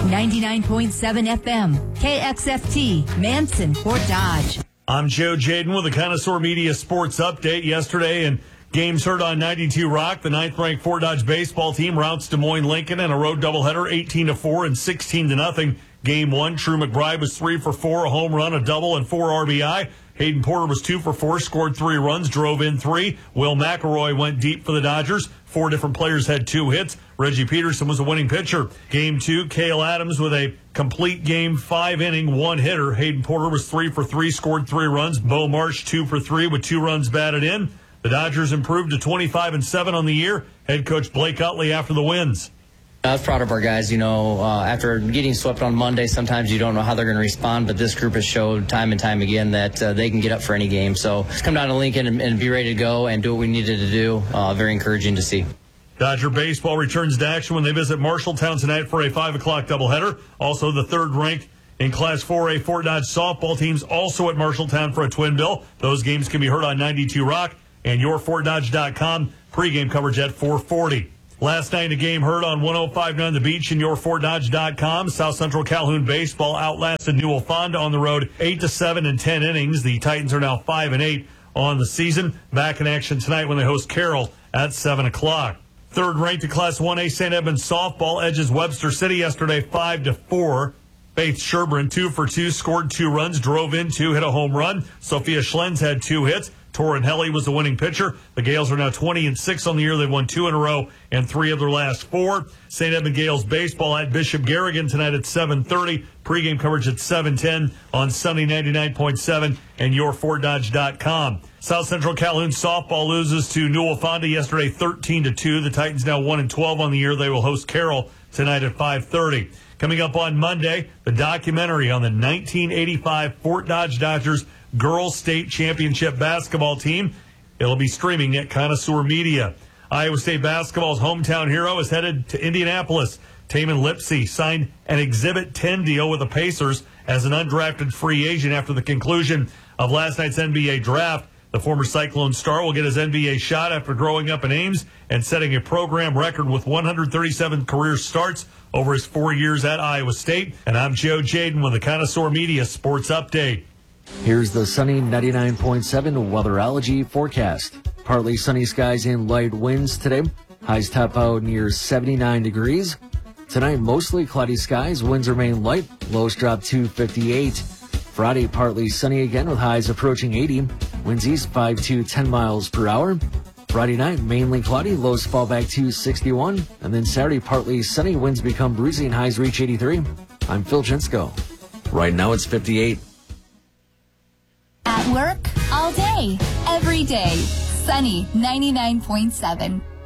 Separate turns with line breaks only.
99.7 FM, KXFT, Manson, Fort Dodge.
I'm Joe Jaden with the Connoisseur Media Sports Update. Yesterday, and games heard on 92 Rock, the 9th-ranked Fort Dodge baseball team routs Des Moines Lincoln in a road doubleheader, 18-4 and 16-0. Game 1, True McBride was 3 for 4, a home run, a double, and 4 RBI. Hayden Porter was 2 for 4, scored 3 runs, drove in 3. Will McElroy went deep for the Dodgers. 4 different players had 2 hits. Reggie Peterson was a winning pitcher. Game 2, Cale Adams with a complete game, 5-inning, 1-hitter. Hayden Porter was 3 for 3, scored 3 runs. Bo Marsh 2 for 3 with 2 runs batted in. The Dodgers improved to 25-7 on the year. Head coach Blake Utley after the wins.
I was proud of our guys. After getting swept on Monday, sometimes you don't know how they're going to respond, but this group has showed time and time again that they can get up for any game. So just come down to Lincoln and be ready to go and do what we needed to do. Very encouraging to see.
Dodger baseball returns to action when they visit Marshalltown tonight for a 5 o'clock doubleheader. Also, the 3rd-ranked in Class 4A Fort Dodge softball teams also at Marshalltown for a twin bill. Those games can be heard on 92 Rock and YourFortDodge.com. Pregame coverage at 4:40. Last night, a game heard on 105.9 The Beach and YourFortDodge.com. South Central Calhoun baseball outlasted Newell Fonda on the road 8-7 in 10 innings. The Titans are now 5-8 on the season. Back in action tonight when they host Carroll at 7 o'clock. 3rd-ranked in Class 1A St. Edmunds softball edges Webster City yesterday 5-4. Faith Sherburne 2 for 2, scored 2 runs, drove in 2, hit a home run. Sophia Schlenz had 2 hits. Torrin Helly was the winning pitcher. The Gales are now 20-6 on the year. They've won 2 in a row and 3 of their last 4. St. Edmund Gales baseball at Bishop Garrigan tonight at 7:30. Pregame coverage at 7:10 on Sunday 99.7 and YourFortDodge.com. South Central Calhoun softball loses to Newell Fonda yesterday 13-2. The Titans now 1-12 on the year. They will host Carroll tonight at 5:30. Coming up on Monday, the documentary on the 1985 Fort Dodge Dodgers Girls State Championship basketball team. It'll be streaming at Connoisseur Media. Iowa State basketball's hometown hero is headed to Indianapolis. Taman Lipsey signed an Exhibit 10 deal with the Pacers as an undrafted free agent after the conclusion of last night's NBA draft. The former Cyclone star will get his NBA shot after growing up in Ames and setting a program record with 137 career starts over his 4 years at Iowa State. And I'm Joe Jaden with the Connoisseur Media Sports Update.
Here's the sunny 99.7 weatherology forecast. Partly sunny skies and light winds today. Highs top out near 79 degrees. Tonight, mostly cloudy skies. Winds remain light. Lows drop to 58. Friday, partly sunny again with highs approaching 80. Winds east 5 to 10 miles per hour. Friday night, mainly cloudy. Lows fall back to 61. And then Saturday, partly sunny. Winds become breezy and highs reach 83. I'm Phil Chinsko. Right now, it's 58.
At work, all day, every day. Sunny 99.7.